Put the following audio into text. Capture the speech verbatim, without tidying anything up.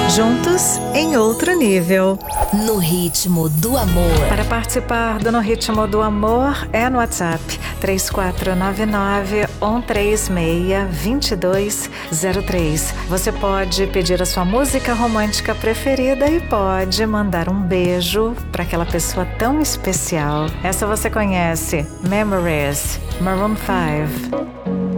Juntos em outro nível. No ritmo do amor. Para participar do No Ritmo do Amor é no WhatsApp três quatro nove nove, um três seis, dois dois zero três. Você pode pedir a sua música romântica preferida e pode mandar um beijo para aquela pessoa tão especial. Essa você conhece, Memories, Maroon five.